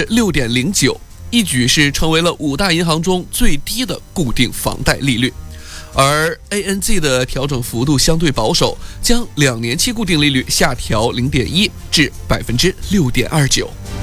6.09%，一举是成为了5大银行中最低的固定房贷利率。而 ANZ 的调整幅度相对保守，将2年期固定利率下调0.1%至6.29%。